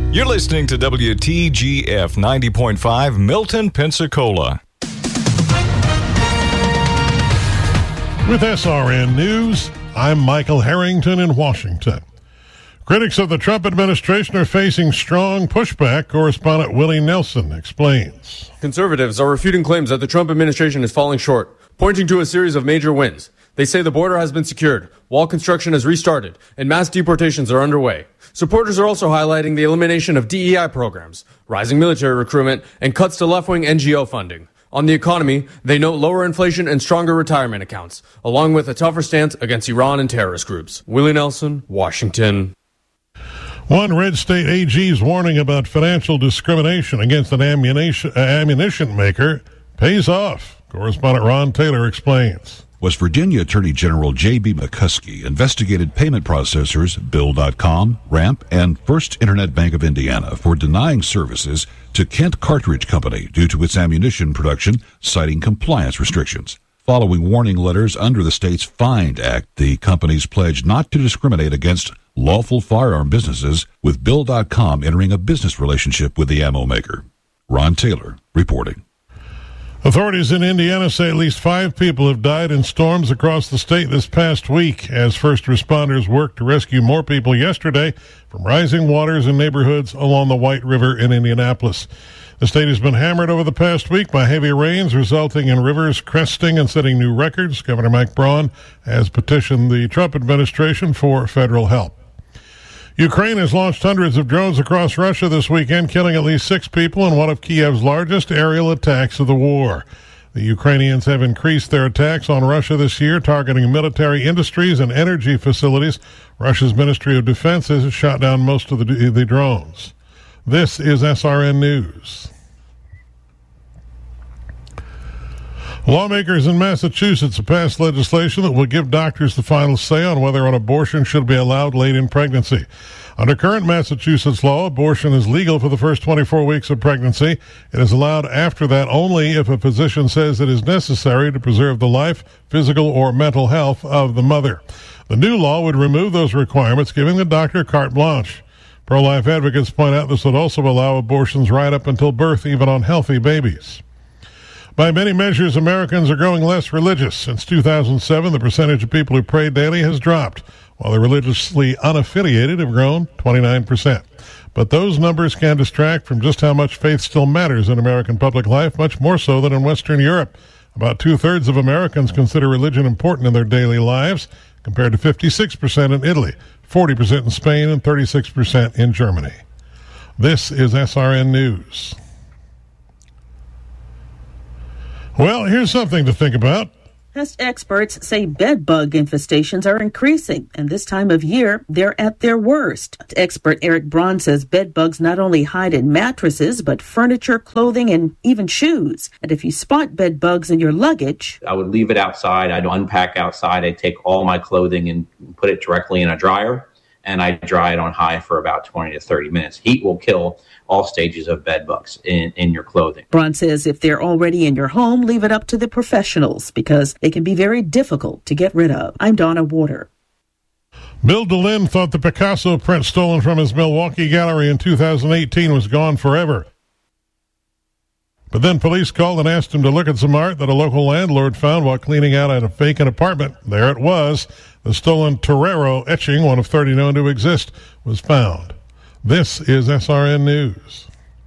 You're listening to WTGF 90.5 Milton, Pensacola. With SRN News, I'm Michael Harrington in Washington. Critics of the Trump administration are facing strong pushback. Correspondent Willie Nelson explains. Conservatives are refuting claims that the Trump administration is falling short, pointing to a series of major wins. They say the border has been secured, wall construction has restarted, and mass deportations are underway. Supporters are also highlighting the elimination of DEI programs, rising military recruitment, and cuts to left-wing NGO funding. On the economy, they note lower inflation and stronger retirement accounts, along with a tougher stance against Iran and terrorist groups. Willie Nelson, Washington. One red state AG is warning about financial discrimination against an ammunition maker pays off. Correspondent Ron Taylor explains. West Virginia Attorney General J.B. McCuskey investigated payment processors Bill.com, Ramp, and First Internet Bank of Indiana for denying services to Kent Cartridge Company due to its ammunition production, citing compliance restrictions. Following warning letters under the state's FIND Act, the companies pledged not to discriminate against lawful firearm businesses, with Bill.com entering a business relationship with the ammo maker. Ron Taylor reporting. Authorities in Indiana say at least 5 people have died in storms across the state this past week as first responders worked to rescue more people yesterday from rising waters in neighborhoods along the White River in Indianapolis. The state has been hammered over the past week by heavy rains, resulting in rivers cresting and setting new records. Governor Mike Braun has petitioned the Trump administration for federal help. Ukraine has launched hundreds of drones across Russia this weekend, killing at least 6 people in one of Kiev's largest aerial attacks of the war. The Ukrainians have increased their attacks on Russia this year, targeting military industries and energy facilities. Russia's Ministry of Defense has shot down most of the drones. This is SRN News. Lawmakers in Massachusetts have passed legislation that will give doctors the final say on whether an abortion should be allowed late in pregnancy. Under current Massachusetts law, abortion is legal for the first 24 weeks of pregnancy. It is allowed after that only if a physician says it is necessary to preserve the life, physical, or mental health of the mother. The new law would remove those requirements, giving the doctor carte blanche. Pro-life advocates point out this would also allow abortions right up until birth, even on healthy babies. By many measures, Americans are growing less religious. Since 2007, the percentage of people who pray daily has dropped, while the religiously unaffiliated have grown 29%. But those numbers can distract from just how much faith still matters in American public life, much more so than in Western Europe. About 2/3 of Americans consider religion important in their daily lives, compared to 56% in Italy, 40% in Spain, and 36% in Germany. This is SRN News. Well, here's something to think about. Pest experts say bed bug infestations are increasing, and this time of year, they're at their worst. Expert Eric Braun says bed bugs not only hide in mattresses, but furniture, clothing, and even shoes. And if you spot bed bugs in your luggage... I would leave it outside. I'd unpack outside. I'd take all my clothing and put it directly in a dryer, and I dry it on high for about 20 to 30 minutes. Heat will kill all stages of bed bugs in your clothing. Braun says if they're already in your home, leave it up to the professionals because they can be very difficult to get rid of. I'm Donna Water. Bill DeLynn thought the Picasso print stolen from his Milwaukee gallery in 2018 was gone forever. But then police called and asked him to look at some art that a local landlord found while cleaning out at a vacant apartment. There it was. The stolen Torero etching, one of 30 known to exist, was found. This is SRN News.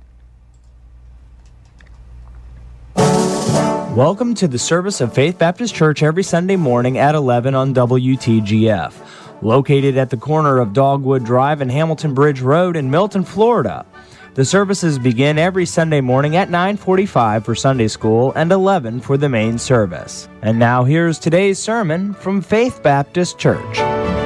Welcome to the service of Faith Baptist Church every Sunday morning at 11 on WTGF. Located at the corner of Dogwood Drive and Hamilton Bridge Road in Milton, Florida. The services begin every Sunday morning at 9:45 for Sunday school and 11 for the main service. And now here's today's sermon from Faith Baptist Church.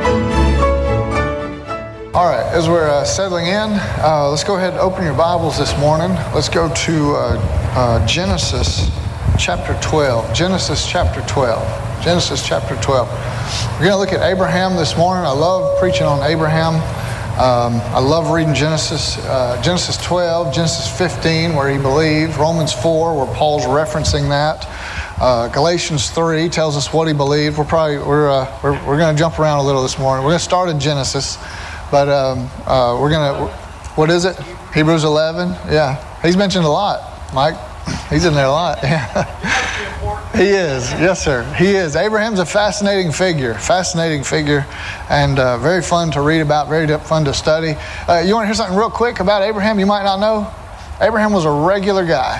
All right, as we're settling in, let's go ahead and open your Bibles this morning. Let's go to Genesis chapter 12. Genesis chapter 12. Genesis chapter 12. We're going to look at Abraham this morning. I love preaching on Abraham. I love reading Genesis 12, Genesis 15, where he believed, Romans 4, where Paul's referencing that. Galatians 3 tells us what he believed. We're going to jump around a little this morning. We're going to start in Genesis, but we're going to What is it? Hebrews 11? Yeah. He's mentioned a lot, Mike. He's in there a lot. Yeah. He is. Yes, sir. He is. Abraham's a fascinating figure, and very fun to read about, very fun to study. You want to hear something real quick about Abraham you might not know? Abraham was a regular guy,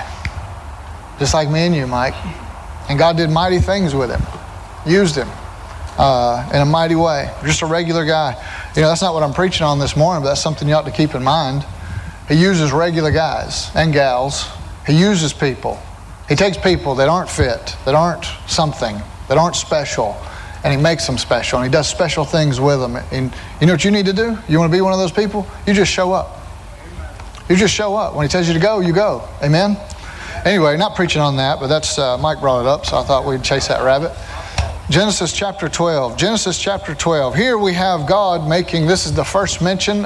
just like me and you, Mike. And God did mighty things with him, used him in a mighty way. Just a regular guy. You know, that's not what I'm preaching on this morning, but that's something you ought to keep in mind. He uses regular guys and gals. He uses people. He takes people that aren't fit, that aren't something, that aren't special, and he makes them special, and he does special things with them. And you know what you need to do? You want to be one of those people? You just show up. You just show up. When he tells you to go, you go. Amen? Anyway, not preaching on that, but that's Mike brought it up, so I thought we'd chase that rabbit. Genesis chapter 12. Genesis chapter 12. Here we have God making, this is the first mention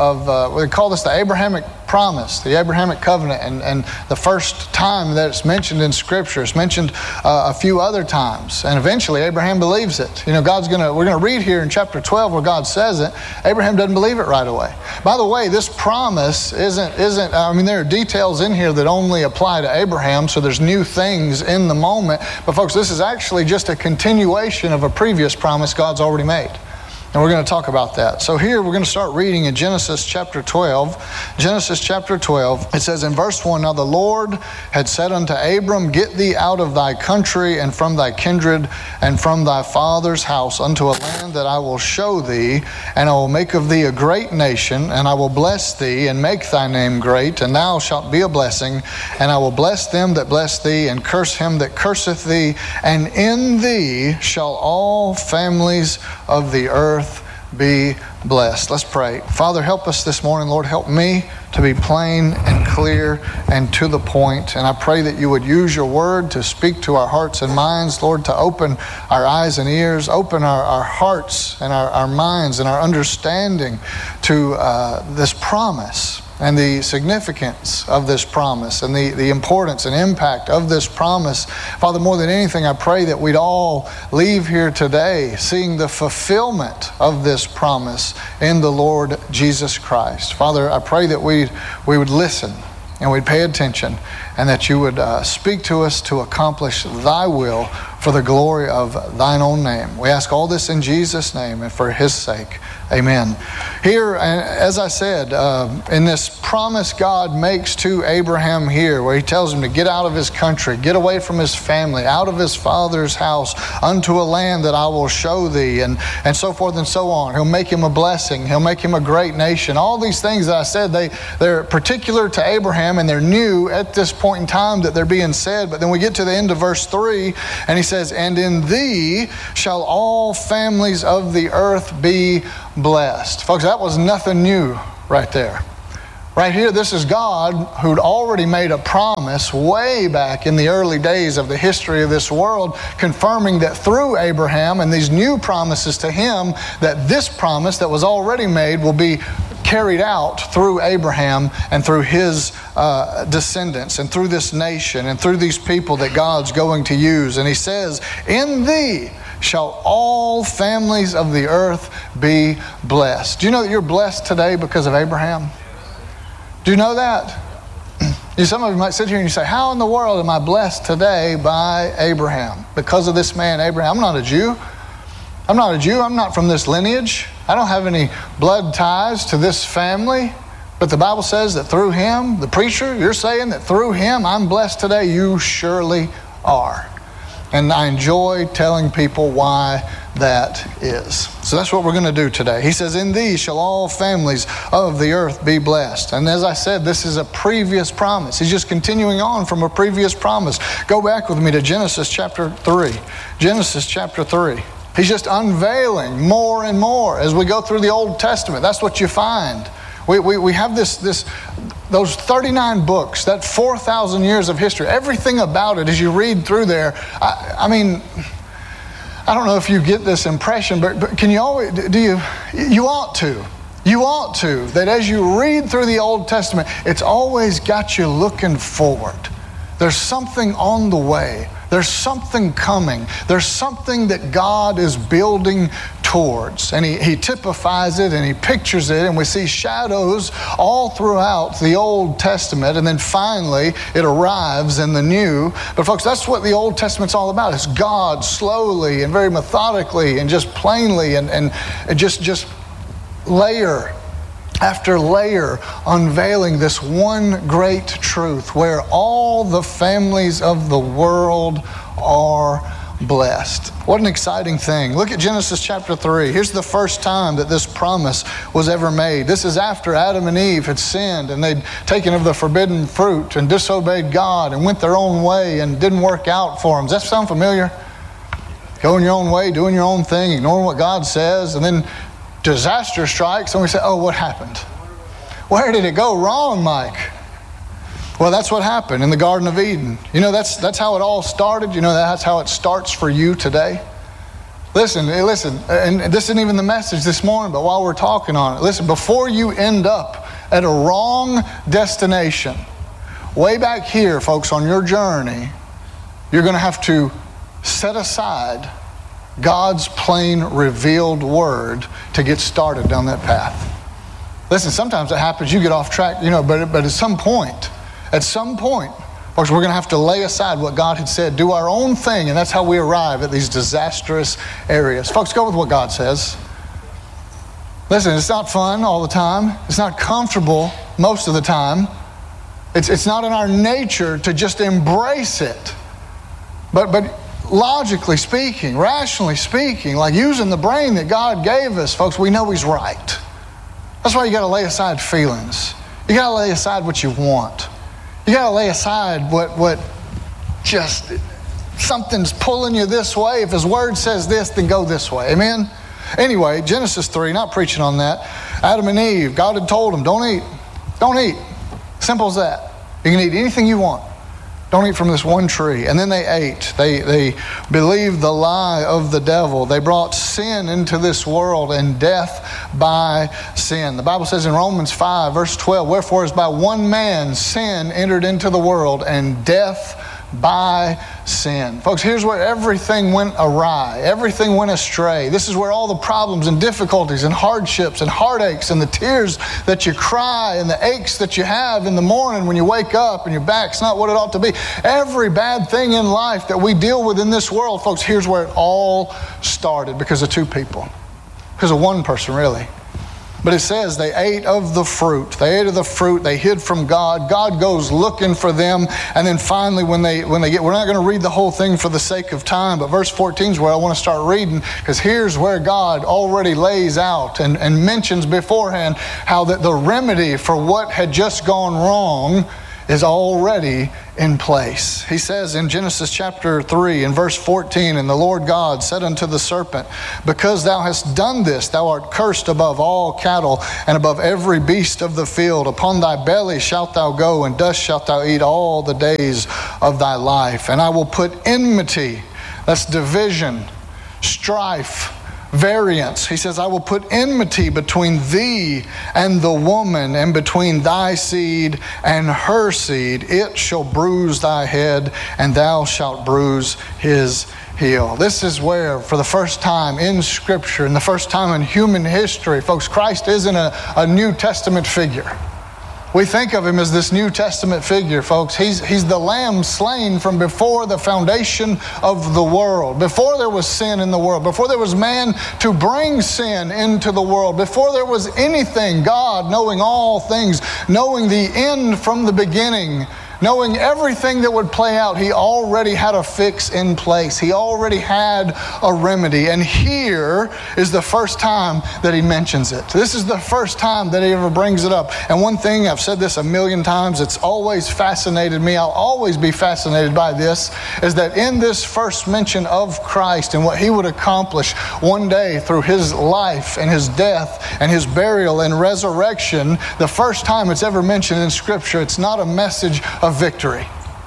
of we call this the Abrahamic promise, the Abrahamic covenant, and the first time that it's mentioned in Scripture. It's mentioned a few other times, and eventually Abraham believes it. You know, we're gonna read here in chapter 12 where God says it. Abraham doesn't believe it right away. By the way, this promise isn't. I mean, there are details in here that only apply to Abraham, so there's new things in the moment. But folks, this is actually just a continuation of a previous promise God's already made. And we're going to talk about that. So here we're going to start reading in Genesis chapter 12. Genesis chapter 12, it says in verse 1, Now the Lord had said unto Abram, Get thee out of thy country and from thy kindred and from thy father's house unto a land that I will show thee, and I will make of thee a great nation, and I will bless thee and make thy name great, and thou shalt be a blessing, and I will bless them that bless thee, and curse him that curseth thee, and in thee shall all families of the earth be blessed. Let's pray. Father, help us this morning. Lord, help me to be plain and clear and to the point. And I pray that you would use your word to speak to our hearts and minds, Lord, to open our eyes and ears, open our hearts and our minds and our understanding to this promise and the significance of this promise and the importance and impact of this promise. Father, more than anything, I pray that we'd all leave here today seeing the fulfillment of this promise in the Lord Jesus Christ. Father, I pray that we would listen and we'd pay attention, and that you would speak to us to accomplish thy will for the glory of thine own name. We ask all this in Jesus' name and for his sake. Amen. Here, as I said, in this promise God makes to Abraham here, where he tells him to get out of his country, get away from his family, out of his father's house, unto a land that I will show thee, and so forth and so on. He'll make him a blessing. He'll make him a great nation. All these things that I said, they're particular to Abraham, and they're new at this point in time that they're being said. But then we get to the end of verse 3, and he says, And in thee shall all families of the earth be blessed. Folks, that was nothing new right there. Right here, this is God who'd already made a promise way back in the early days of the history of this world, confirming that through Abraham and these new promises to him, that this promise that was already made will be carried out through Abraham and through his descendants and through this nation and through these people that God's going to use. And he says, in thee shall all families of the earth be blessed. Do you know that you're blessed today because of Abraham? Do you know that? Some of you might sit here and you say, how in the world am I blessed today by Abraham? Because of this man, Abraham. I'm not a Jew. I'm not a Jew. I'm not from this lineage. I don't have any blood ties to this family. But the Bible says that through him, the preacher, you're saying that through him I'm blessed today. You surely are. And I enjoy telling people why that is. So that's what we're going to do today. He says, in thee shall all families of the earth be blessed. And as I said, this is a previous promise. He's just continuing on from a previous promise. Go back with me to Genesis chapter 3. Genesis chapter 3. He's just unveiling more and more as we go through the Old Testament. That's what you find. We have those 39 books, that 4,000 years of history, everything about it as you read through there. I mean, I don't know if you get this impression, but can you always, you ought to. You ought to, that as you read through the Old Testament, it's always got you looking forward. There's something on the way. There's something coming. There's something that God is building towards. And he typifies it and he pictures it, and we see shadows all throughout the Old Testament, and then finally it arrives in the New. But folks, that's what the Old Testament's all about. It's God slowly and very methodically and just plainly and just layer after layer unveiling this one great truth where all the families of the world are blessed. What an exciting thing. Look at Genesis chapter 3. Here's the first time that this promise was ever made. This is after Adam and Eve had sinned and they'd taken of the forbidden fruit and disobeyed God and went their own way and didn't work out for them. Does that sound familiar? Going your own way, doing your own thing, ignoring what God says, and then disaster strikes and we say, oh, what happened? Where did it go wrong, Mike? Well, that's what happened in the Garden of Eden. You know, that's how it all started. You know, that's how it starts for you today. Listen, and this isn't even the message this morning, but while we're talking on it, listen, before you end up at a wrong destination, way back here, folks, on your journey, you're going to have to set aside God's plain revealed word to get started down that path. Listen, sometimes it happens, you get off track, you know, but at some point, folks, we're going to have to lay aside what God had said, do our own thing, and that's how we arrive at these disastrous areas. Folks, go with what God says. Listen, it's not fun all the time. It's not comfortable most of the time. It's not in our nature to just embrace it. But logically speaking, rationally speaking, like using the brain that God gave us, folks, we know He's right. That's why you got to lay aside feelings. You got to lay aside what you want. You got to lay aside what just something's pulling you this way. If His Word says this, then go this way. Amen? Anyway, Genesis 3, not preaching on that. Adam and Eve, God had told them, don't eat. Don't eat. Simple as that. You can eat anything you want. Don't eat from this one tree. And then they ate. They believed the lie of the devil. They brought sin into this world and death by sin. The Bible says in Romans 5, verse 12, wherefore as by one man sin entered into the world, and death by sin. Folks, here's where everything went awry. Everything went astray. This is where all the problems and difficulties and hardships and heartaches and the tears that you cry and the aches that you have in the morning when you wake up and your back's not what it ought to be. Every bad thing in life that we deal with in this world, folks, here's where it all started, because of two people. Because of one person, really. But it says they ate of the fruit. They ate of the fruit. They hid from God. God goes looking for them. And then finally when they get, we're not going to read the whole thing for the sake of time, but verse 14 is where I want to start reading, because here's where God already lays out and mentions beforehand how that the remedy for what had just gone wrong is already in place. He says in Genesis chapter 3 in verse 14, and the Lord God said unto the serpent, because thou hast done this, thou art cursed above all cattle and above every beast of the field. Upon thy belly shalt thou go, and dust shalt thou eat all the days of thy life. And I will put enmity, that's division, strife, variance. He says, I will put enmity between thee and the woman, and between thy seed and her seed. It shall bruise thy head, and thou shalt bruise his heel. This is where, for the first time in Scripture, and the first time in human history, folks, Christ isn't a New Testament figure. We think of Him as this New Testament figure, folks. He's the Lamb slain from before the foundation of the world. Before there was sin in the world. Before there was man to bring sin into the world. Before there was anything, God, knowing all things, knowing the end from the beginning, knowing everything that would play out, He already had a fix in place. He already had a remedy. And here is the first time that He mentions it. This is the first time that He ever brings it up. And one thing, I've said this a million times, it's always fascinated me, I'll always be fascinated by this, is that in this first mention of Christ and what He would accomplish one day through His life and His death and His burial and resurrection, the first time it's ever mentioned in Scripture, it's not a message of victory.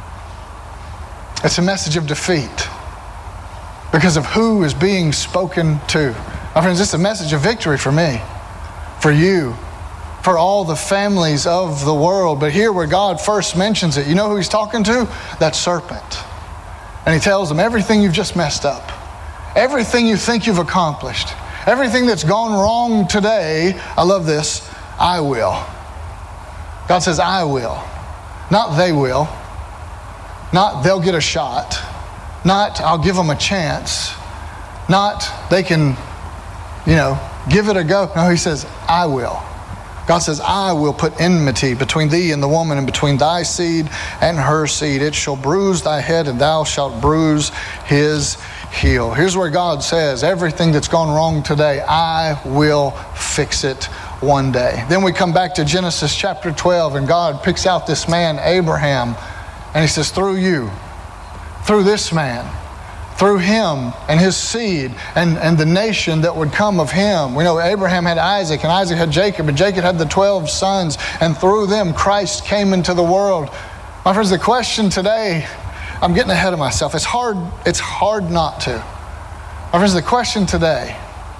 It's a message of defeat because of who is being spoken to. My friends, it's a message of victory for me, for you, for all the families of the world. But here where God first mentions it, you know who He's talking to? That serpent. And He tells them everything you've just messed up, everything you think you've accomplished, Everything that's gone wrong today, I love this, I will. God says, I will. Not they will. Not they'll get a shot. Not I'll give them a chance. Not they can, give it a go. No, he says, I will. God says, I will put enmity between thee and the woman, and between thy seed and her seed. It shall bruise thy head, and thou shalt bruise his heel. Here's where God says, everything that's gone wrong today, I will fix it one day. Then we come back to Genesis chapter 12, and God picks out this man, Abraham, and he says, through you, through this man, through him and his seed and the nation that would come of him. We know Abraham had Isaac, and Isaac had Jacob, and Jacob had the 12 sons, and through them Christ came into the world. My friends, the question today, I'm getting ahead of myself. It's hard not to. My friends, the question today,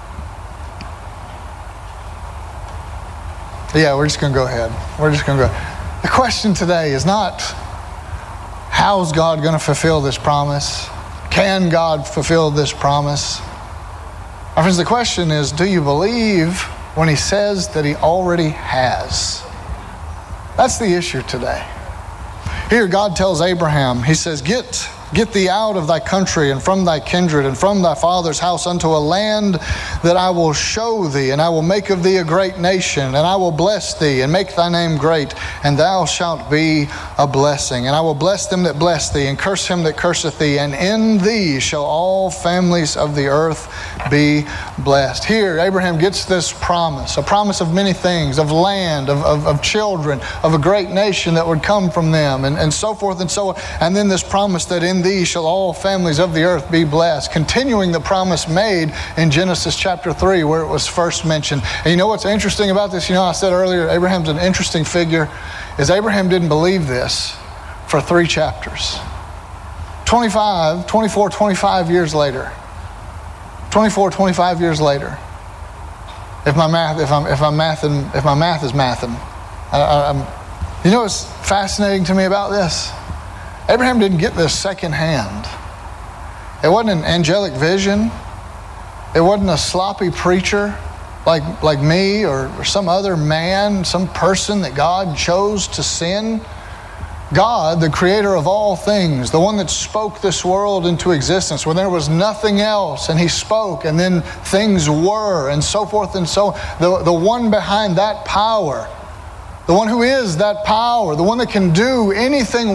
we're just going to go ahead. The question today is not, how's God going to fulfill this promise? Can God fulfill this promise? My friends, the question is, do you believe when he says that he already has? That's the issue today. Here God tells Abraham, he says, Get thee out of thy country and from thy kindred and from thy father's house unto a land that I will show thee, and I will make of thee a great nation, and I will bless thee and make thy name great, and thou shalt be a blessing. And I will bless them that bless thee, and curse him that curseth thee, and in thee shall all families of the earth be blessed. Here Abraham gets this promise, a promise of many things, of land, of children, of a great nation that would come from them, and so forth and so on. And then this promise that in thee shall all families of the earth be blessed. Continuing the promise made in Genesis chapter 3 where it was first mentioned. And you know what's interesting about this? I said earlier, Abraham's an interesting figure, is Abraham didn't believe this for 3 chapters. 25 years later. 25 years later. If my math is mathing. You know what's fascinating to me about this? Abraham didn't get this secondhand. It wasn't an angelic vision. It wasn't a sloppy preacher like me or some other man, some person that God chose to send. God, the creator of all things, the one that spoke this world into existence when there was nothing else, and he spoke, and then things were, and so forth and so on. The one behind that power, the one who is that power, the one that can do anything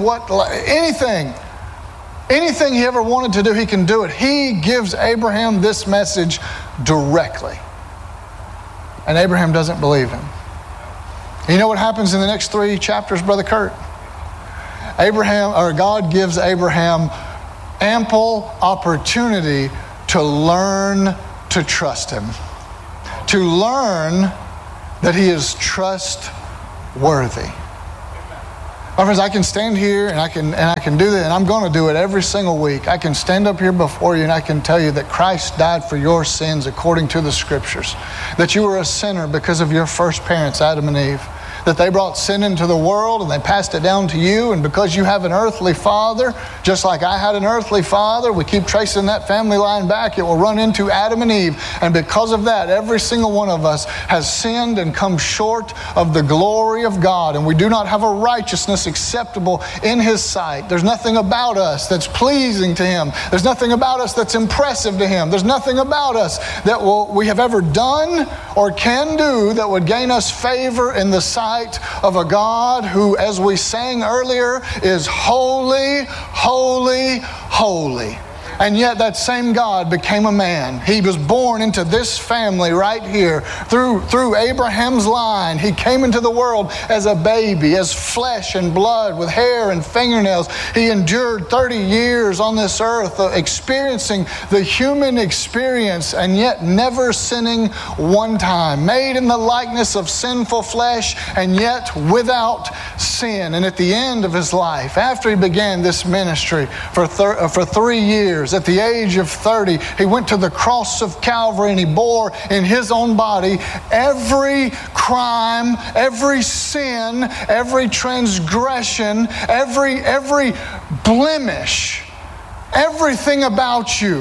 he ever wanted to do, he can do it. He gives Abraham this message directly. And Abraham doesn't believe him. You know what happens in the next 3 chapters, Brother Kurt? God gives Abraham ample opportunity to learn to trust him. To learn that he is trustworthy. My friends, I can stand here and I can do that, and I'm going to do it every single week. I can stand up here before you and I can tell you that Christ died for your sins according to the Scriptures. That you were a sinner because of your first parents, Adam and Eve. That they brought sin into the world and they passed it down to you, and because you have an earthly father, just like I had an earthly father, we keep tracing that family line back, it will run into Adam and Eve, and because of that, every single one of us has sinned and come short of the glory of God, and we do not have a righteousness acceptable in His sight. There's nothing about us that's pleasing to Him. There's nothing about us that's impressive to Him. There's nothing about us that we have ever done or can do that would gain us favor in the sight of a God who, as we sang earlier, is holy, holy, holy. And yet that same God became a man. He was born into this family right here through Abraham's line. He came into the world as a baby, as flesh and blood with hair and fingernails. He endured 30 years on this earth, experiencing the human experience and yet never sinning one time. Made in the likeness of sinful flesh and yet without sin. And at the end of His life, after He began this ministry for 3 years, at the age of 30, He went to the cross of Calvary and He bore in His own body every crime, every sin, every transgression, every blemish, everything about you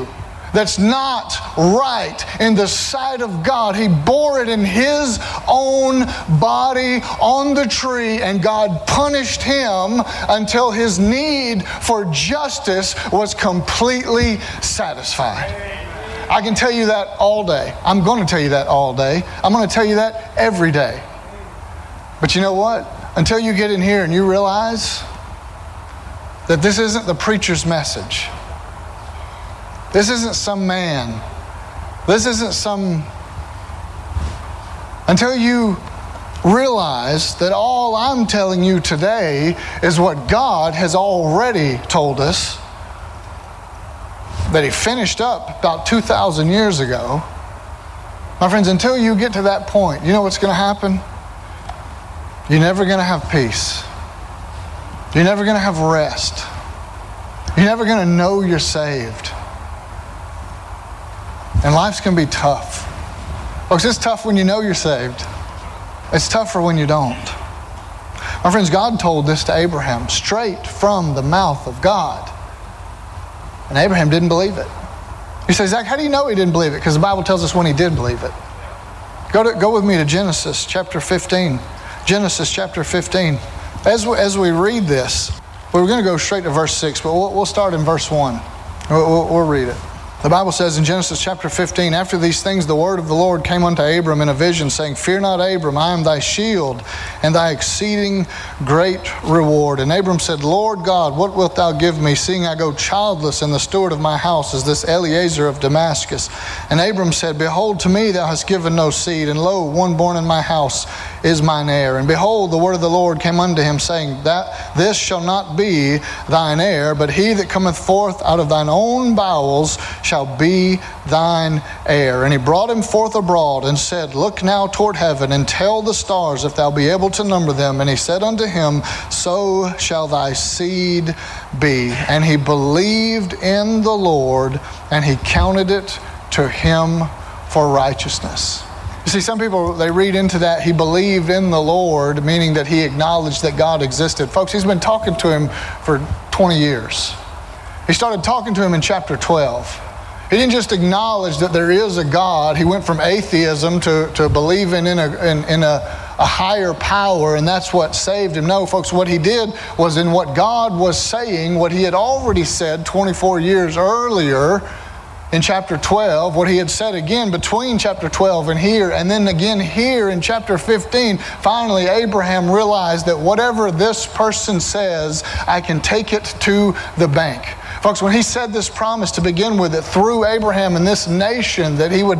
that's not right in the sight of God. He bore it in His own body on the tree, and God punished Him until His need for justice was completely satisfied. I can tell you that all day. I'm going to tell you that all day. I'm going to tell you that every day. But you know what? Until you get in here and you realize that this isn't the preacher's message. This isn't some man. This isn't some... Until you realize that all I'm telling you today is what God has already told us, that He finished up about 2,000 years ago. My friends, until you get to that point, you know what's going to happen? You're never going to have peace. You're never going to have rest. You're never going to know you're saved. And life's going to be tough. Folks, it's tough when you know you're saved. It's tougher when you don't. My friends, God told this to Abraham straight from the mouth of God. And Abraham didn't believe it. You say, Zach, how do you know he didn't believe it? Because the Bible tells us when he did believe it. Go with me to Genesis chapter 15. Genesis chapter 15. As we read this, we're going to go straight to verse 6, but we'll start in verse 1. We'll read it. The Bible says in Genesis chapter 15, after these things the word of the Lord came unto Abram in a vision, saying, Fear not, Abram, I am thy shield and thy exceeding great reward. And Abram said, Lord God, what wilt thou give me, seeing I go childless, and the steward of my house is this Eliezer of Damascus? And Abram said, Behold, to me thou hast given no seed, and lo, one born in my house is mine heir. And behold, the word of the Lord came unto him, saying, That this shall not be thine heir, but he that cometh forth out of thine own bowels shall be thine heir. And he brought him forth abroad and said, Look now toward heaven and tell the stars if thou be able to number them. And he said unto him, So shall thy seed be. And he believed in the Lord, and he counted it to him for righteousness. You see, some people, they read into that he believed in the Lord, meaning that he acknowledged that God existed. Folks, he's been talking to him for 20 years. He started talking to him in chapter 12. He didn't just acknowledge that there is a God. He went from atheism to believing in a higher power, and that's what saved him. No, folks, what he did was in what God was saying, what he had already said 24 years earlier in chapter 12, what he had said again between chapter 12 and here, and then again here in chapter 15, finally Abraham realized that whatever this person says, I can take it to the bank. Folks, when he said this promise to begin with, that through Abraham and this nation, that he would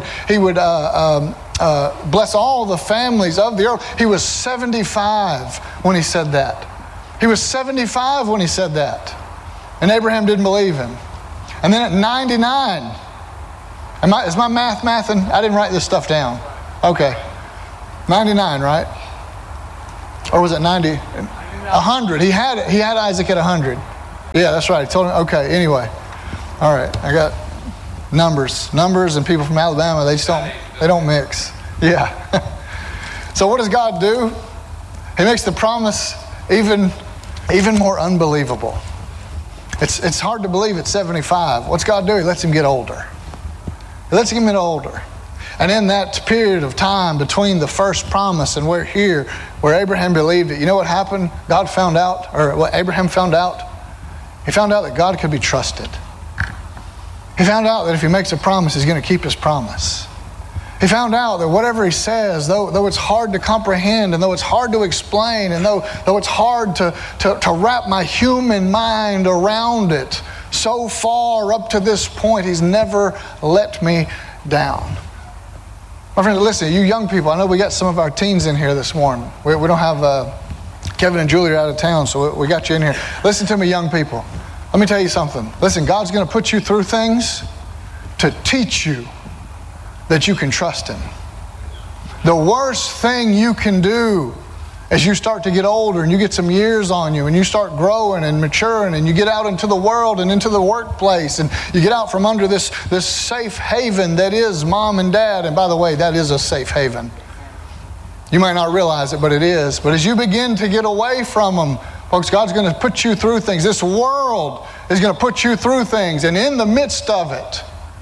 bless all the families of the earth, he was 75 when he said that. He was 75 when he said that. And Abraham didn't believe him. And then at 99, is my math mathing? I didn't write this stuff down. Okay. 99, right? Or was it 90? 100. He had Isaac at 100. Yeah, that's right. I told him. Okay, anyway. All right. I got numbers and people from Alabama, they don't mix. Yeah. So what does God do? He makes the promise even more unbelievable. It's hard to believe at 75. What's God do? He lets him get older. He lets him get older. And in that period of time between the first promise and we're here, where Abraham believed it, you know what happened? God found out, or what Abraham found out? He found out that God could be trusted. He found out that if he makes a promise, he's going to keep his promise. He found out that whatever he says, though it's hard to comprehend, and though it's hard to explain, and though it's hard to wrap my human mind around it, so far up to this point, he's never let me down. My friends, listen, you young people, I know we got some of our teens in here this morning. We don't have Kevin and Julie are out of town, so we got you in here. Listen to me, young people. Let me tell you something. Listen, God's going to put you through things to teach you that you can trust Him. The worst thing you can do as you start to get older and you get some years on you and you start growing and maturing and you get out into the world and into the workplace and you get out from under this safe haven that is mom and dad. And by the way, that is a safe haven. You might not realize it, but it is. But as you begin to get away from them, folks, God's going to put you through things. This world is going to put you through things. And in the midst of it,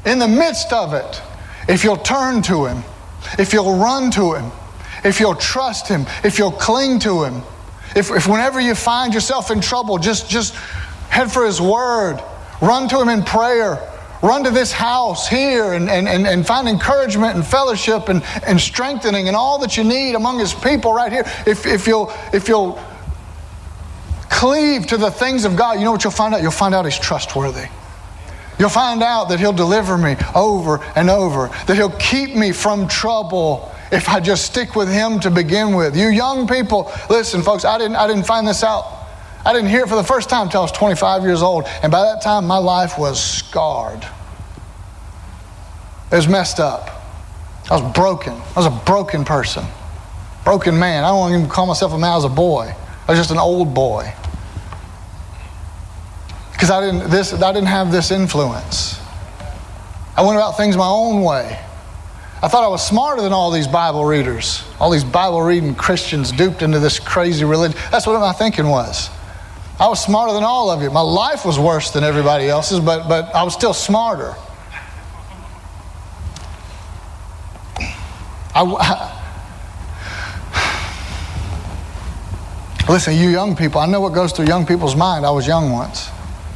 In the midst of it, if you'll turn to Him, if you'll run to Him, if you'll trust Him, if you'll cling to Him, if whenever you find yourself in trouble, just head for His Word, run to Him in prayer, run to this house here and find encouragement and fellowship and strengthening and all that you need among His people right here. If you'll cleave to the things of God, you know what you'll find out? You'll find out He's trustworthy. You'll find out that He'll deliver me over and over, that He'll keep me from trouble if I just stick with Him to begin with. You young people, listen folks, I didn't find this out. I didn't hear it for the first time until I was 25 years old. And by that time, my life was scarred. It was messed up. I was broken. I was a broken person. Broken man. I don't even call myself a man. I was a boy. I was just an old boy. Because I didn't have this influence. I went about things my own way. I thought I was smarter than all these Bible readers. All these Bible reading Christians duped into this crazy religion. That's what my thinking was. I was smarter than all of you. My life was worse than everybody else's, but I was still smarter. Listen, you young people, I know what goes through young people's mind. I was young once.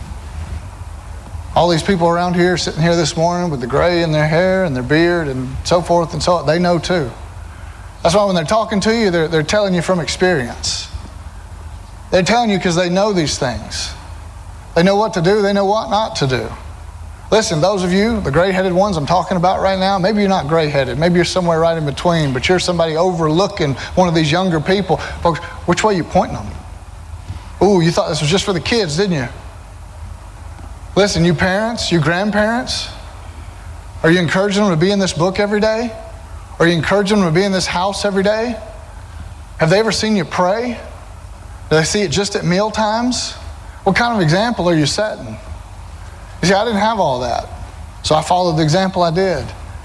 All these people around here, sitting here this morning with the gray in their hair and their beard and so forth and so on, they know too. That's why when they're talking to you, they're telling you from experience. They're telling you because they know these things. They know what to do. They know what not to do. Listen, those of you, the gray-headed ones I'm talking about right now, maybe you're not gray-headed. Maybe you're somewhere right in between, but you're somebody overlooking one of these younger people. Folks, which way are you pointing them? Ooh, you thought this was just for the kids, didn't you? Listen, you parents, you grandparents, are you encouraging them to be in this book every day? Are you encouraging them to be in this house every day? Have they ever seen you pray? Do they see it just at meal times? What kind of example are you setting? You see, I didn't have all that. So I followed the example I did.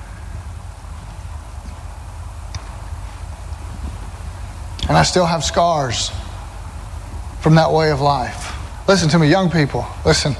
And I still have scars from that way of life. Listen to me, young people. Listen.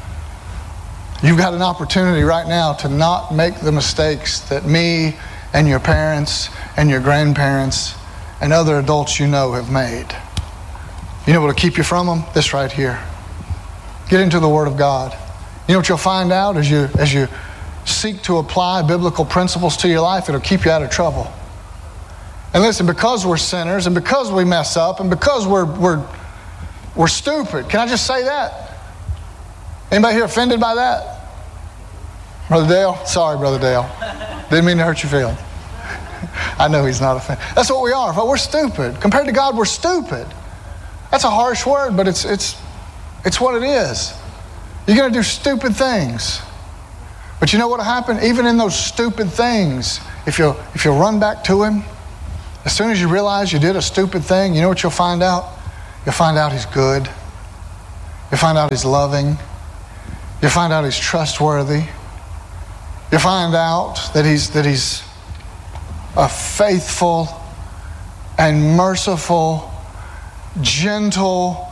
You've got an opportunity right now to not make the mistakes that me and your parents and your grandparents and other adults you know have made. You know what will keep you from them? This right here. Get into the Word of God. You know what you'll find out as you seek to apply biblical principles to your life? It'll keep you out of trouble. And listen, because we're sinners and because we mess up and because we're stupid. Can I just say that? Anybody here offended by that? Brother Dale? Sorry, Brother Dale. Didn't mean to hurt your feelings. I know he's not offended. That's what we are. But we're stupid. Compared to God, we're stupid. That's a harsh word, but it's what it is. You're going to do stupid things. But you know what will happen? Even in those stupid things, if you'll run back to Him, as soon as you realize you did a stupid thing, you know what you'll find out? You'll find out He's good. You'll find out He's loving. You'll find out He's trustworthy. You'll find out that He's a faithful and merciful, gentle,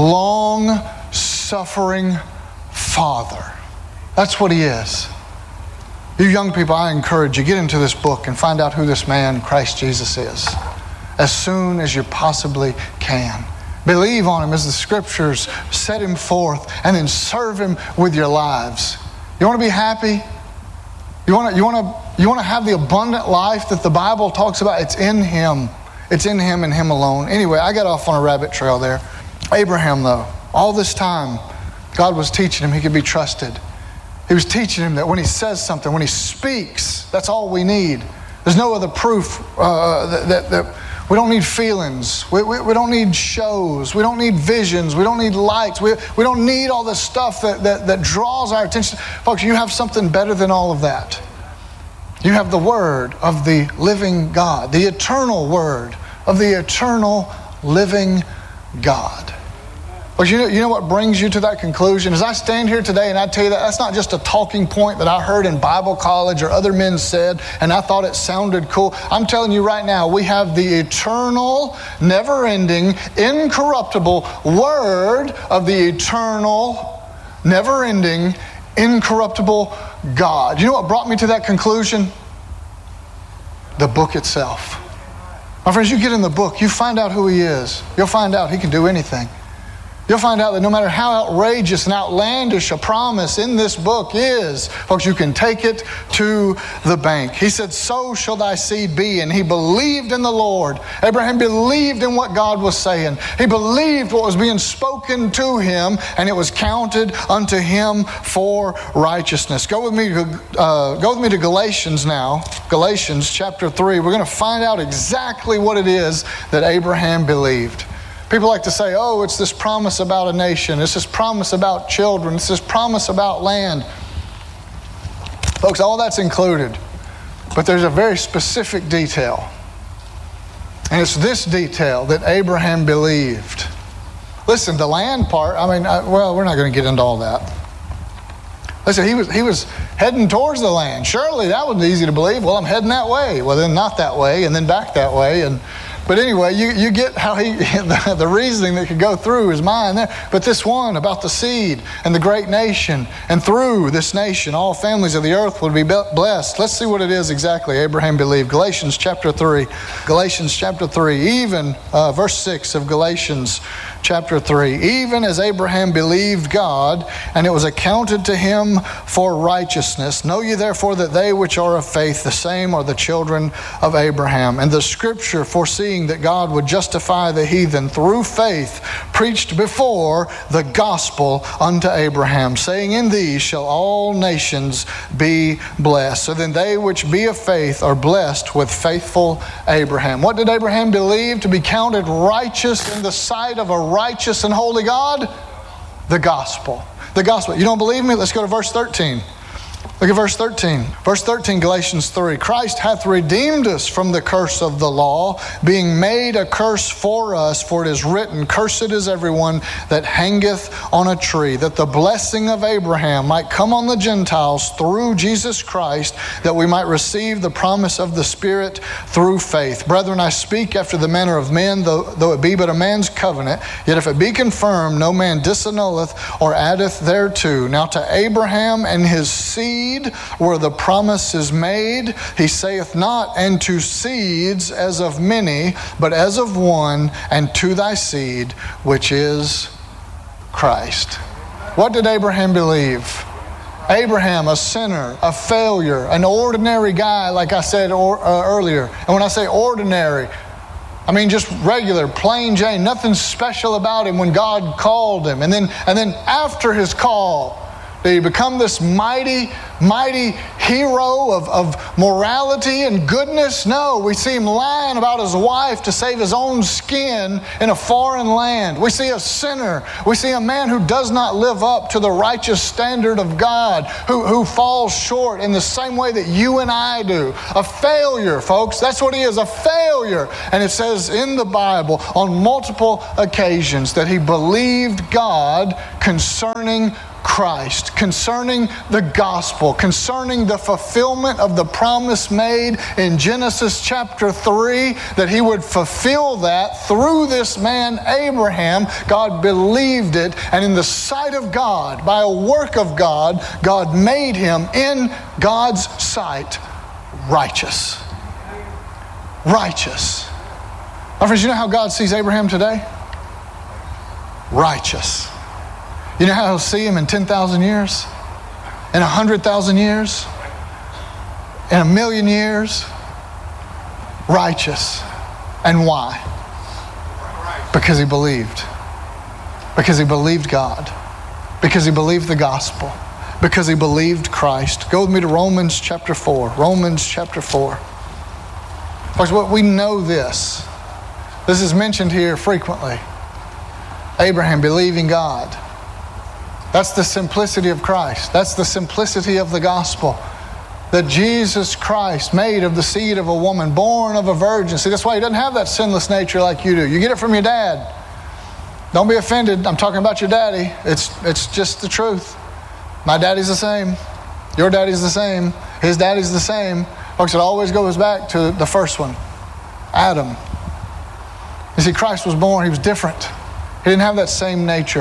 long-suffering Father. That's what He is. You young people, I encourage you, get into this book and find out who this man, Christ Jesus, is as soon as you possibly can. Believe on Him as the Scriptures set Him forth, and then serve Him with your lives. You want to be happy? You want to have the abundant life that the Bible talks about? It's in Him. It's in Him and Him alone. Anyway, I got off on a rabbit trail there. Abraham, though, all this time, God was teaching him he could be trusted. He was teaching him that when he says something, when he speaks, that's all we need. There's no other proof that we don't need feelings. We don't need shows. We don't need visions. We don't need lights. We don't need all this stuff that draws our attention. Folks, you have something better than all of that. You have the Word of the living God, the eternal Word of the eternal living God. But you know what brings you to that conclusion? As I stand here today and I tell you that's not just a talking point that I heard in Bible college or other men said and I thought it sounded cool. I'm telling you right now, we have the eternal, never-ending, incorruptible Word of the eternal, never-ending, incorruptible God. You know what brought me to that conclusion? The book itself. My friends, you get in the book, you find out who He is. You'll find out He can do anything. You'll find out that no matter how outrageous and outlandish a promise in this book is, folks, you can take it to the bank. He said, so shall thy seed be. And he believed in the Lord. Abraham believed in what God was saying. He believed what was being spoken to him, and it was counted unto him for righteousness. Go with me to Galatians now. Galatians chapter 3. We're going to find out exactly what it is that Abraham believed. People like to say, oh, it's this promise about a nation. It's this promise about children. It's this promise about land. Folks, all that's included. But there's a very specific detail. And it's this detail that Abraham believed. Listen, the land part, we're not going to get into all that. Listen, he was heading towards the land. Surely that was easy to believe. Well, I'm heading that way. Well, then not that way, and then back that way. But anyway, you get how the reasoning that could go through his mind there. But this one about the seed and the great nation, and through this nation, all families of the earth would be blessed. Let's see what it is exactly Abraham believed. Galatians chapter 3. Galatians chapter 3. Even verse 6 of Galatians chapter 3. Even as Abraham believed God, and it was accounted to him for righteousness. Know ye therefore that they which are of faith, the same are the children of Abraham. And the scripture, foreseeing that God would justify the heathen through faith, preached before the gospel unto Abraham, saying, in these shall all nations be blessed. So then they which be of faith are blessed with faithful Abraham. What did Abraham believe to be counted righteous in the sight of a righteous and holy God? The gospel. The gospel. You don't believe me? Let's go to verse 13. Look at verse 13. Verse 13, Galatians 3. Christ hath redeemed us from the curse of the law, being made a curse for us, for it is written, cursed is everyone that hangeth on a tree, that the blessing of Abraham might come on the Gentiles through Jesus Christ, that we might receive the promise of the Spirit through faith. Brethren, I speak after the manner of men, though it be but a man's covenant, yet if it be confirmed, no man disannulleth or addeth thereto. Now to Abraham and his seed where the promise is made, he saith not, and to seeds as of many, but as of one, and to thy seed, which is Christ. What did Abraham believe? Abraham, a sinner, a failure, an ordinary guy, like I said earlier. And when I say ordinary, I mean just regular, plain Jane, nothing special about him when God called him. And then after his call, did he become this mighty hero of morality and goodness? No, we see him lying about his wife to save his own skin in a foreign land. We see a sinner. We see a man who does not live up to the righteous standard of God, who falls short in the same way that you and I do. A failure, folks. That's what he is, a failure. And it says in the Bible on multiple occasions that he believed God concerning Christ, concerning the gospel, concerning the fulfillment of the promise made in Genesis chapter 3, that he would fulfill that through this man Abraham. God believed it, and in the sight of God, by a work of God, God made him in God's sight righteous. Righteous. My friends, you know how God sees Abraham today? Righteous. You know how he'll see him in 10,000 years? In 100,000 years? In 1,000,000 years? Righteous. And why? Because he believed. Because he believed God. Because he believed the gospel. Because he believed Christ. Go with me to Romans chapter 4. Romans chapter 4. Folks, we know this. This is mentioned here frequently. Abraham believing God. That's the simplicity of Christ. That's the simplicity of the gospel. That Jesus Christ, made of the seed of a woman, born of a virgin. See, that's why he doesn't have that sinless nature like you do. You get it from your dad. Don't be offended. I'm talking about your daddy. It's just the truth. My daddy's the same. Your daddy's the same. His daddy's the same. Folks, it always goes back to the first one, Adam. You see, Christ was born. He was different. He didn't have that same nature. He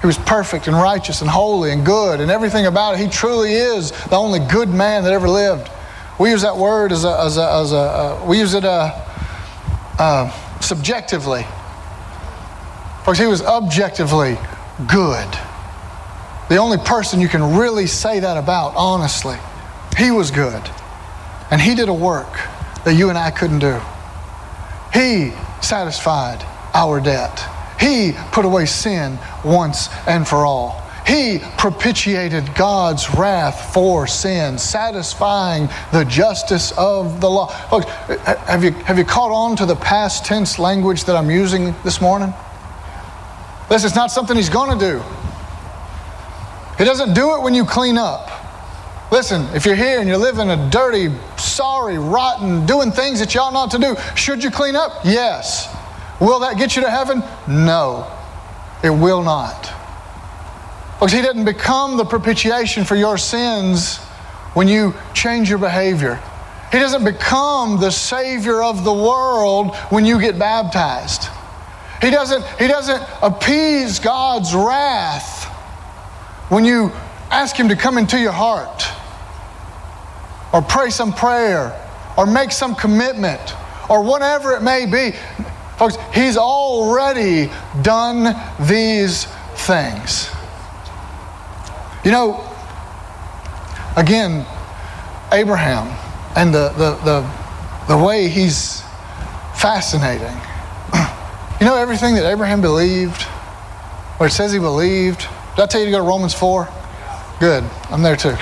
He was perfect and righteous and holy and good and everything about it. He truly is the only good man that ever lived. We use that word we use it subjectively. Folks, he was objectively good. The only person you can really say that about, honestly. He was good. And he did a work that you and I couldn't do. He satisfied our debt. He put away sin once and for all. He propitiated God's wrath for sin, satisfying the justice of the law. Folks, have you caught on to the past tense language that I'm using this morning? This is not something he's going to do. He doesn't do it when you clean up. Listen, if you're here and you're living a dirty, sorry, rotten, doing things that you ought not to do, should you clean up? Yes. Will that get you to heaven? No, it will not. Folks, he didn't become the propitiation for your sins when you change your behavior. He doesn't become the Savior of the world when you get baptized. He doesn't appease God's wrath when you ask him to come into your heart, or pray some prayer, or make some commitment, or whatever it may be. Folks, he's already done these things. You know, again, Abraham and the way he's fascinating. You know everything that Abraham believed, or it says he believed? Did I tell you to go to Romans 4? Good, I'm there too.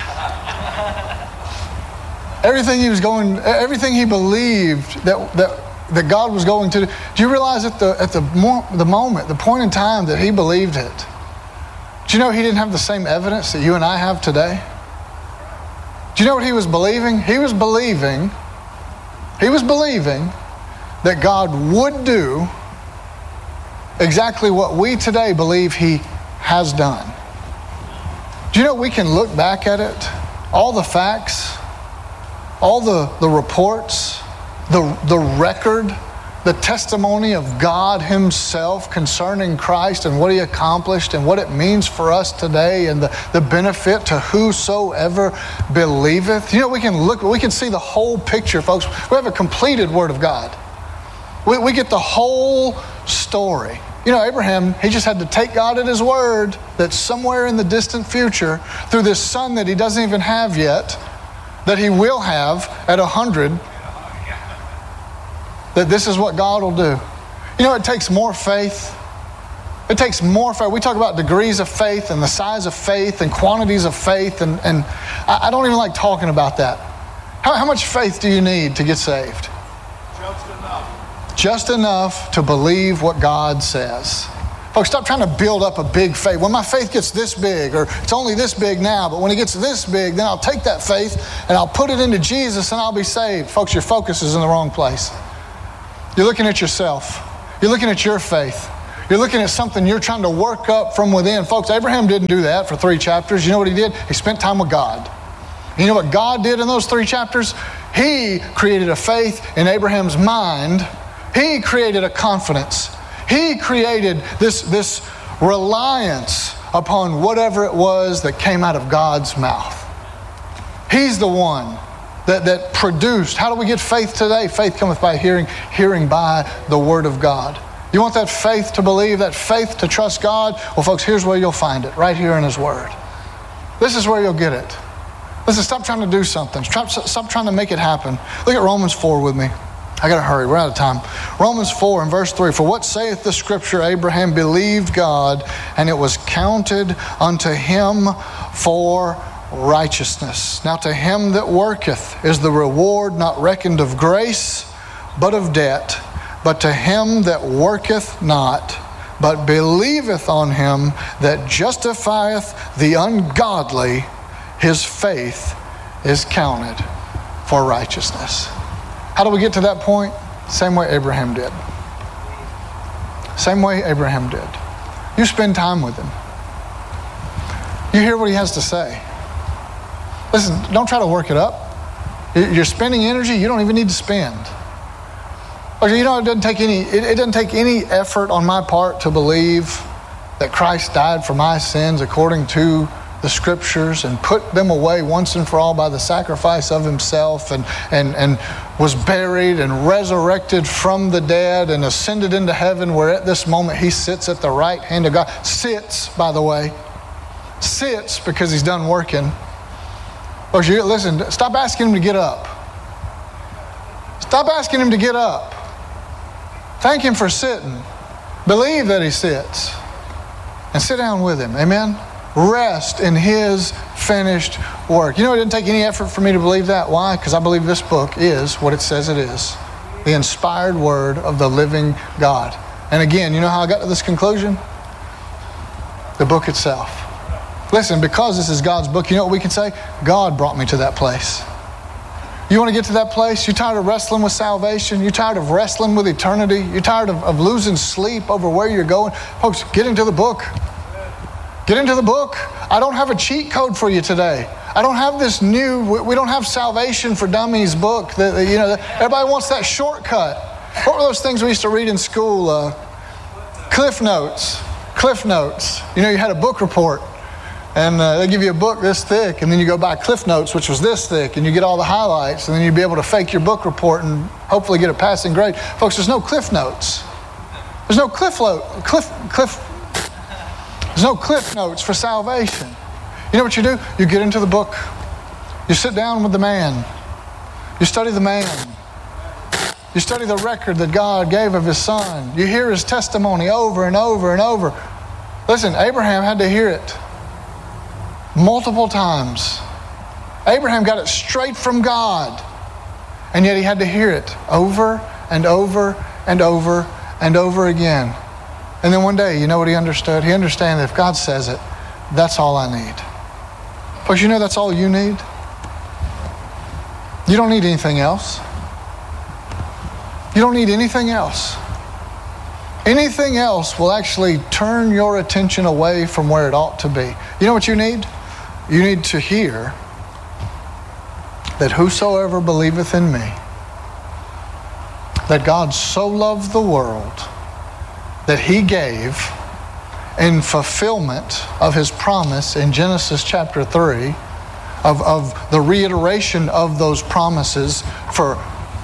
Everything he believed that God was going to do. Do you realize at the moment, the point in time that he believed it, do you know he didn't have the same evidence that you and I have today? Do you know what he was believing? He was believing that God would do exactly what we today believe he has done. Do you know we can look back at it, all the facts, all the reports, the record, the testimony of God himself concerning Christ and what he accomplished and what it means for us today and the benefit to whosoever believeth. You know, we can see the whole picture, folks. We have a completed Word of God. We get the whole story. You know, Abraham, he just had to take God at his word that somewhere in the distant future, through this son that he doesn't even have yet, that he will have at 100, that this is what God will do. You know, it takes more faith. It takes more faith. We talk about degrees of faith and the size of faith and quantities of faith, and I don't even like talking about that. How much faith do you need to get saved? Just enough to believe what God says. Folks, stop trying to build up a big faith. When my faith gets this big, or it's only this big now, but when it gets this big, then I'll take that faith and I'll put it into Jesus and I'll be saved. Folks, your focus is in the wrong place. You're looking at yourself. You're looking at your faith. You're looking at something you're trying to work up from within. Folks, Abraham didn't do that for 3 chapters. You know what he did? He spent time with God. You know what God did in those 3 chapters? He created a faith in Abraham's mind. He created a confidence. He created this reliance upon whatever it was that came out of God's mouth. He's the one that produced. How do we get faith today? Faith cometh by hearing, hearing by the Word of God. You want that faith to believe, that faith to trust God? Well, folks, here's where you'll find it, right here in His Word. This is where you'll get it. Listen, stop trying to do something. Stop trying to make it happen. Look at Romans 4 with me. I got to hurry. We're out of time. Romans 4 and verse 3. For what saith the Scripture? Abraham believed God, and it was counted unto him for righteousness. Now to him that worketh is the reward not reckoned of grace, but of debt. But to him that worketh not, but believeth on him that justifieth the ungodly, his faith is counted for righteousness. How do we get to that point? Same way Abraham did. Same way Abraham did. You spend time with him. You hear what he has to say. Listen, don't try to work it up. You're spending energy you don't even need to spend. Okay, you know, it doesn't take any effort on my part to believe that Christ died for my sins according to the Scriptures and put them away once and for all by the sacrifice of himself, and was buried and resurrected from the dead and ascended into heaven, where at this moment he sits at the right hand of God. Sits, by the way. Sits because he's done working. Listen, stop asking him to get up. Stop asking him to get up. Thank him for sitting. Believe that he sits. And sit down with him. Amen? Rest in his finished work. You know, it didn't take any effort for me to believe that. Why? Because I believe this book is what it says it is. The inspired word of the living God. And again, you know how I got to this conclusion? The book itself. Listen, because this is God's book, you know what we can say? God brought me to that place. You want to get to that place? You're tired of wrestling with salvation? You're tired of wrestling with eternity? You're tired of losing sleep over where you're going? Folks, get into the book. Get into the book. I don't have a cheat code for you today. I don't have this we don't have Salvation for Dummies book. Everybody wants that shortcut. What were those things we used to read in school? Cliff Notes. Cliff Notes. You know, you had a book report. And they give you a book this thick, and then you go buy Cliff Notes, which was this thick, and you get all the highlights, and then you'd be able to fake your book report and hopefully get a passing grade. Folks, there's no Cliff Notes. There's no There's no Cliff Notes for salvation. You know what you do? You get into the book. You sit down with the man. You study the man. You study the record that God gave of his son. You hear his testimony over and over and over. Listen, Abraham had to hear it multiple times. Abraham got it straight from God. And yet he had to hear it over and over and over and over again. And then one day, you know what he understood? He understood that if God says it, that's all I need. Folks, you know that's all you need? You don't need anything else. You don't need anything else. Anything else will actually turn your attention away from where it ought to be. You know what you need? You need to hear that whosoever believeth in me, that God so loved the world that he gave in fulfillment of his promise in Genesis chapter 3 of the reiteration of those promises for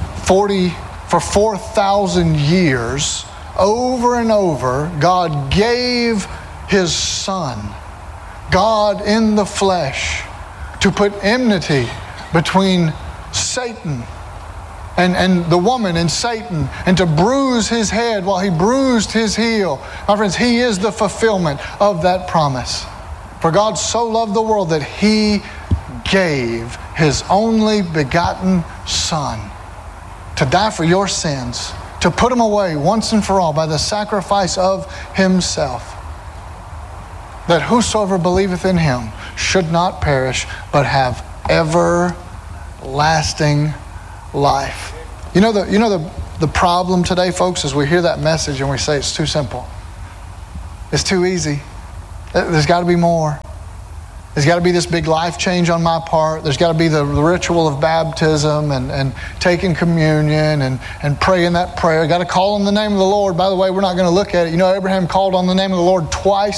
4,000 years. Over and over, God gave his son, God in the flesh, to put enmity between Satan and the woman and Satan, and to bruise his head while he bruised his heel. My friends, he is the fulfillment of that promise. For God so loved the world that he gave his only begotten son to die for your sins, to put them away once and for all by the sacrifice of himself, that whosoever believeth in him should not perish, but have everlasting life. You know the problem today, folks, is we hear that message and we say it's too simple. It's too easy. There's got to be more. There's got to be this big life change on my part. There's got to be the ritual of baptism and taking communion and praying that prayer. Got to call on the name of the Lord. By the way, we're not going to look at it. You know, Abraham called on the name of the Lord twice.